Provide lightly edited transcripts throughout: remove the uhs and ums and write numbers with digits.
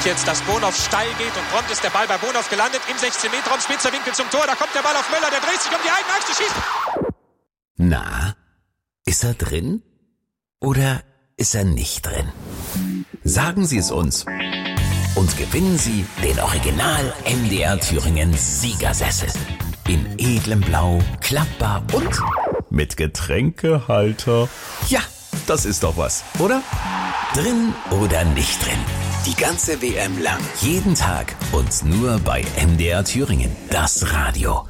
jetzt, dass Bonhoff steil geht und prompt ist der Ball bei Bonhoff gelandet im 16-Meter-Raum, spitzer Winkel zum Tor, da kommt der Ball auf Möller, der dreht sich um die eigene Achse, schießt. Na, ist er drin oder ist er nicht drin? Sagen Sie es uns und gewinnen Sie den Original MDR Thüringen Siegersessel. In edlem Blau, klappbar und mit Getränkehalter. Ja, das ist doch was, oder? Drin oder nicht drin? Die ganze WM lang, jeden Tag und nur bei MDR Thüringen, das Radio.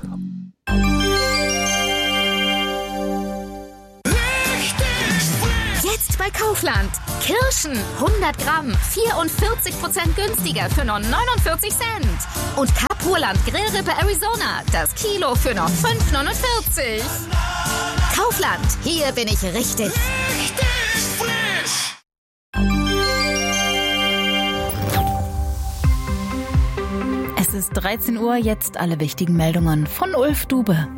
Jetzt bei Kaufland. Kirschen 100 Gramm, 44% günstiger für nur 49 Cent. Und Kapurland Grillrippe Arizona, das Kilo für nur 5,49. Kaufland, hier bin ich richtig frisch. Es ist 13 Uhr, jetzt alle wichtigen Meldungen von Ulf Dube.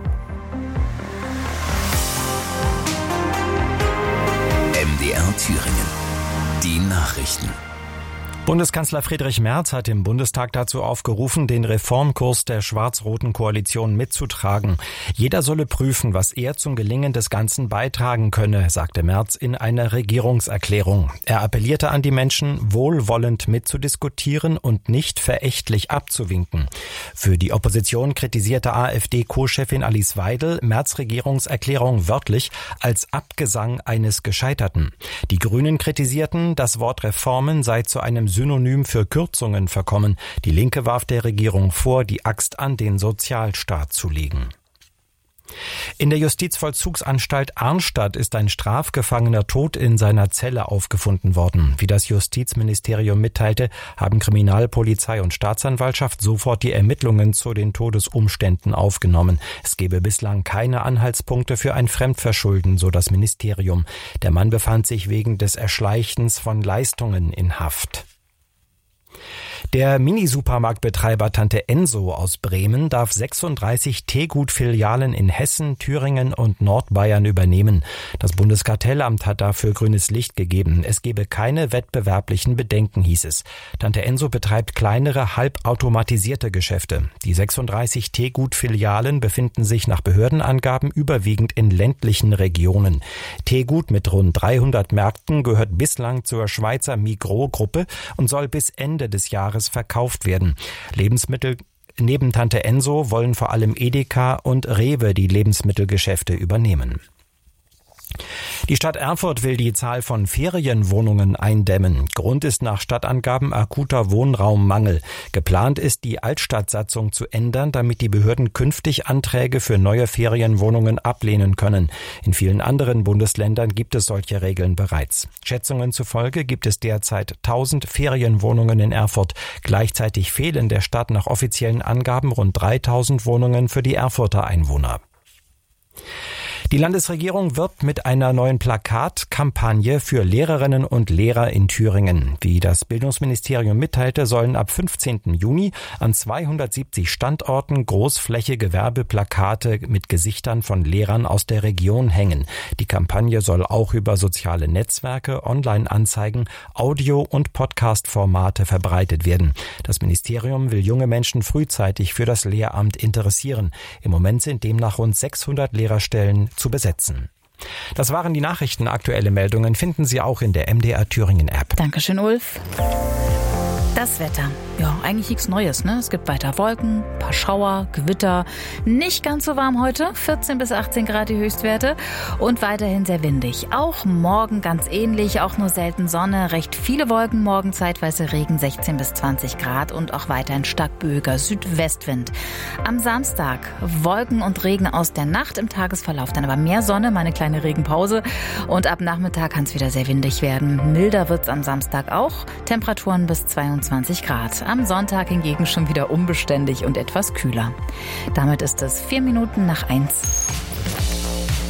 MDR Thüringen. Die Nachrichten. Bundeskanzler Friedrich Merz hat im Bundestag dazu aufgerufen, den Reformkurs der schwarz-roten Koalition mitzutragen. Jeder solle prüfen, was er zum Gelingen des Ganzen beitragen könne, sagte Merz in einer Regierungserklärung. Er appellierte an die Menschen, wohlwollend mitzudiskutieren und nicht verächtlich abzuwinken. Für die Opposition kritisierte AfD-Co-Chefin Alice Weidel Merz' Regierungserklärung wörtlich als Abgesang eines Gescheiterten. Die Grünen kritisierten, das Wort Reformen sei zu einem Synonym für Kürzungen verkommen. Die Linke warf der Regierung vor, die Axt an den Sozialstaat zu legen. In der Justizvollzugsanstalt Arnstadt ist ein Strafgefangener tot in seiner Zelle aufgefunden worden. Wie das Justizministerium mitteilte, haben Kriminalpolizei und Staatsanwaltschaft sofort die Ermittlungen zu den Todesumständen aufgenommen. Es gebe bislang keine Anhaltspunkte für ein Fremdverschulden, so das Ministerium. Der Mann befand sich wegen des Erschleichens von Leistungen in Haft. Der Mini-Supermarktbetreiber Tante Enso aus Bremen darf 36 Teegut-Filialen in Hessen, Thüringen und Nordbayern übernehmen. Das Bundeskartellamt hat dafür grünes Licht gegeben. Es gebe keine wettbewerblichen Bedenken, hieß es. Tante Enso betreibt kleinere, halbautomatisierte Geschäfte. Die 36 Teegut-Filialen befinden sich nach Behördenangaben überwiegend in ländlichen Regionen. Teegut mit rund 300 Märkten gehört bislang zur Schweizer Migros-Gruppe und soll bis Ende des Jahres verkauft werden. Lebensmittel neben Tante Enso wollen vor allem Edeka und Rewe die Lebensmittelgeschäfte übernehmen. Die Stadt Erfurt will die Zahl von Ferienwohnungen eindämmen. Grund ist nach Stadtangaben akuter Wohnraummangel. Geplant ist, die Altstadtsatzung zu ändern, damit die Behörden künftig Anträge für neue Ferienwohnungen ablehnen können. In vielen anderen Bundesländern gibt es solche Regeln bereits. Schätzungen zufolge gibt es derzeit 1000 Ferienwohnungen in Erfurt. Gleichzeitig fehlen der Stadt nach offiziellen Angaben rund 3000 Wohnungen für die Erfurter Einwohner. Die Landesregierung wirbt mit einer neuen Plakatkampagne für Lehrerinnen und Lehrer in Thüringen. Wie das Bildungsministerium mitteilte, sollen ab 15. Juni an 270 Standorten großflächige Werbeplakate mit Gesichtern von Lehrern aus der Region hängen. Die Kampagne soll auch über soziale Netzwerke, Online-Anzeigen, Audio- und Podcast-Formate verbreitet werden. Das Ministerium will junge Menschen frühzeitig für das Lehramt interessieren. Im Moment sind demnach rund 600 Lehrerstellen zu besetzen. Das waren die Nachrichten. Aktuelle Meldungen finden Sie auch in der MDR Thüringen App. Dankeschön, Ulf. Das Wetter. Ja, eigentlich nichts Neues, ne? Es gibt weiter Wolken, paar Schauer, Gewitter. Nicht ganz so warm heute. 14 bis 18 Grad die Höchstwerte. Und weiterhin sehr windig. Auch morgen ganz ähnlich. Auch nur selten Sonne. Recht viele Wolken. Morgen zeitweise Regen 16 bis 20 Grad. Und auch weiterhin stark böiger Südwestwind. Am Samstag Wolken und Regen aus der Nacht im Tagesverlauf. Dann aber mehr Sonne, mal eine kleine Regenpause. Und ab Nachmittag kann es wieder sehr windig werden. Milder wird es am Samstag auch. Temperaturen bis 22 Grad. Am Sonntag hingegen schon wieder unbeständig und etwas kühler. Damit ist es 4 Minuten nach 1.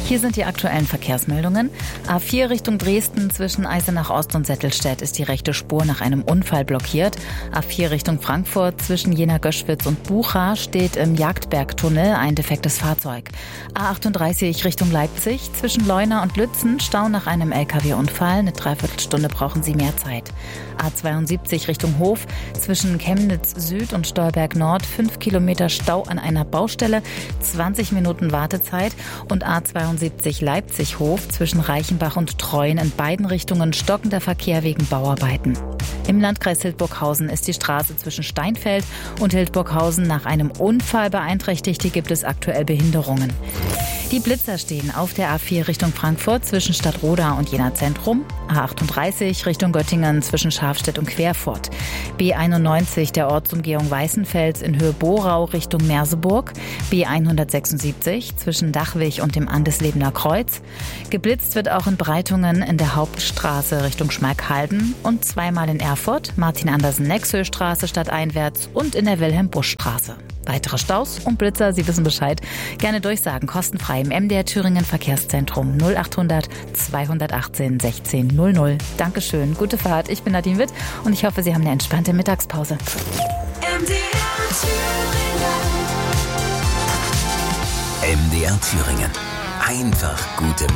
Hier sind die aktuellen Verkehrsmeldungen. A4 Richtung Dresden zwischen Eisenach Ost und Settelstedt ist die rechte Spur nach einem Unfall blockiert. A4 Richtung Frankfurt zwischen Jena-Göschwitz und Bucha steht im Jagdbergtunnel ein defektes Fahrzeug. A38 Richtung Leipzig zwischen Leuna und Lützen Stau nach einem LKW-Unfall. Eine Dreiviertelstunde brauchen Sie mehr Zeit. A72 Richtung Hof zwischen Chemnitz Süd und Stolberg Nord 5 Kilometer Stau an einer Baustelle, 20 Minuten Wartezeit. Und A72 Leipzig-Hof zwischen Reichenbach und Treuen in beiden Richtungen stockender Verkehr wegen Bauarbeiten. Im Landkreis Hildburghausen ist die Straße zwischen Steinfeld und Hildburghausen nach einem Unfall beeinträchtigt. Hier gibt es aktuell Behinderungen. Die Blitzer stehen auf der A4 Richtung Frankfurt zwischen Stadtroda und Jena Zentrum, A38 Richtung Göttingen zwischen Schafstedt und Querfurt, B91 der Ortsumgehung Weißenfels in Höhe Borau Richtung Merseburg, B176 zwischen Dachwig und dem Andeslebener Kreuz. Geblitzt wird auch in Breitungen in der Hauptstraße Richtung Schmalkalden und zweimal in Erfurt, Martin-Andersen-Nexö-Straße stadteinwärts und in der Wilhelm-Busch-Straße. Weitere Staus und Blitzer, Sie wissen Bescheid, gerne durchsagen, kostenfrei im MDR Thüringen Verkehrszentrum 0800 218 16 00. Dankeschön, gute Fahrt, ich bin Nadine Witt und ich hoffe, Sie haben eine entspannte Mittagspause. MDR Thüringen. Einfach gute